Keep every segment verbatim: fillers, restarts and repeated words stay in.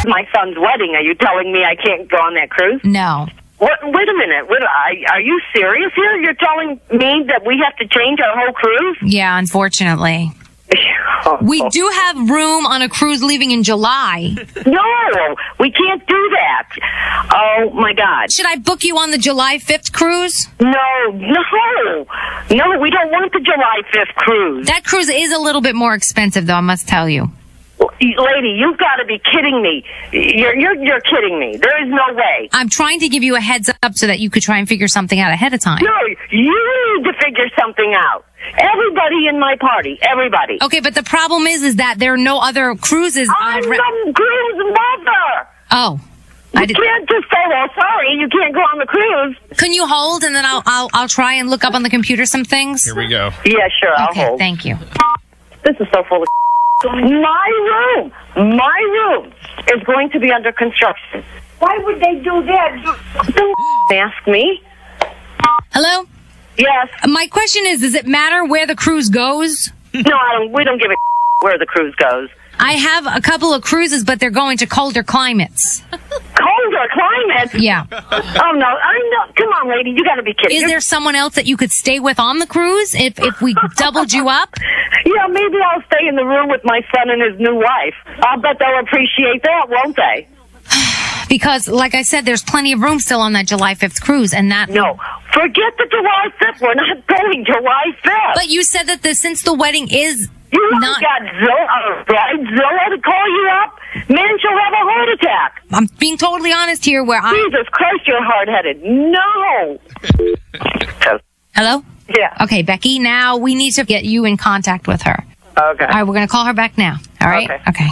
my son's wedding. Are you telling me I can't go on that cruise? No. What, wait a minute. What, are, are you serious here? You're telling me that we have to change our whole cruise? Yeah, unfortunately. We do have room on a cruise leaving in July. No, we can't do that. Oh, my God. Should I book you on the July fifth cruise? No, no. No, we don't want the July fifth cruise. That cruise is a little bit more expensive, though, I must tell you. Lady, you've got to be kidding me. You're, you're, you're kidding me. There is no way. I'm trying to give you a heads up so that you could try and figure something out ahead of time. No, you need to figure something out. Everybody in my party, everybody. Okay, but the problem is, is that there are no other cruises. I'm on re- the cruise mother. Oh. You I did- can't just say, well, sorry, you can't go on the cruise. Can you hold, and then I'll, I'll, I'll try and look up on the computer some things? Here we go. Yeah, sure, I'll Okay, hold. thank you. This is so full of My room, my room is going to be under construction. Why would they do that? Don't ask me. Hello? Yes. My question is, does it matter where the cruise goes? No, I don't, we don't give a where the cruise goes. I have a couple of cruises, but they're going to colder climates. Colder climate? Yeah. Oh, no. I'm not. Come on, lady. You got to be kidding. Is You're- there someone else that you could stay with on the cruise if, if we doubled you up? Yeah, maybe I'll stay in the room with my son and his new wife. I'll bet they'll appreciate that, won't they? Because, like I said, there's plenty of room still on that July fifth cruise, and that... No. Forget the July fifth. We're not going July fifth. But you said that the, since the wedding is You not... got Zilla, right? Zilla to call you up? Man, she'll have a heart attack. I'm being totally honest here where I... Jesus Christ, you're hard-headed. No. Hello? Yeah. Okay, Becky, now we need to get you in contact with her. Okay. All right, we're going to call her back now. All right? Okay. Okay.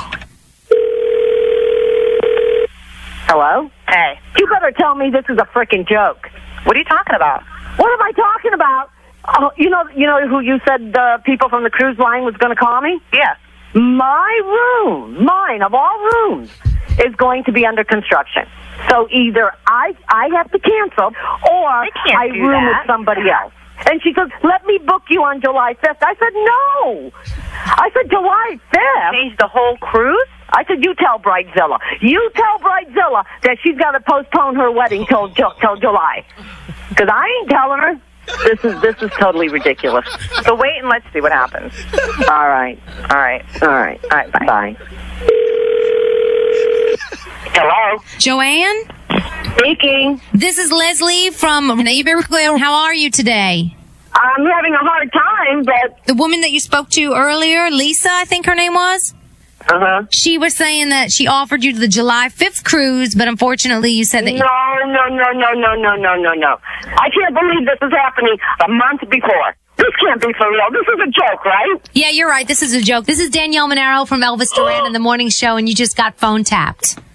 Hello? Hey. You better tell me this is a frickin' joke. What are you talking about? What am I talking about? Oh, you know, you know who you said the uh, people from the cruise line was going to call me? Yes. My room, mine of all rooms, is going to be under construction. So either I I have to cancel, or I room with somebody else. And she goes, let me book you on July fifth. I said, no. I said, July fifth? Change the whole cruise? I said, you tell Bridezilla. You tell Bridezilla that she's got to postpone her wedding till till July. Because I ain't telling her. This is this is totally ridiculous. So wait and let's see what happens. All right. All right. All right. All right. Bye. Bye. Hello? Joanne? Speaking. This is Leslie from Neighbor. How are you today? I'm having a hard time, but... The woman that you spoke to earlier, Lisa, I think her name was? Uh-huh. She was saying that she offered you the July fifth cruise, but unfortunately you said that... No, no, no, no, no, no, no, no, no. I can't believe this is happening a month before. This can't be for real. This is a joke, right? Yeah, you're right. This is a joke. This is Danielle Monero from Elvis Duran in the Morning Show, and you just got phone tapped.